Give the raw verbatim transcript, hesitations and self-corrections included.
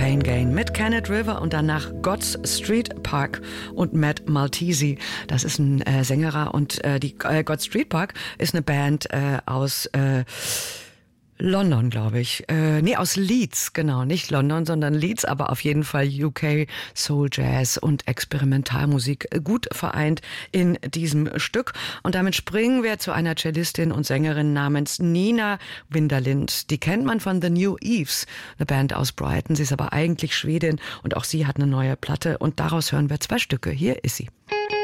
Pain Gain mit Kenneth River und danach God's Street Park und Matt Maltese. Das ist ein äh, Sängerer und äh, die äh, God's Street Park ist eine Band äh, aus äh, London, glaube ich. Äh, nee, aus Leeds, genau. Nicht London, sondern Leeds, aber auf jeden Fall U K, Soul Jazz und Experimentalmusik gut vereint in diesem Stück. Und damit springen wir zu einer Cellistin und Sängerin namens Nina Winderlind. Die kennt man von The New Eves, eine Band aus Brighton. Sie ist aber eigentlich Schwedin und auch sie hat eine neue Platte und daraus hören wir zwei Stücke. Hier ist sie.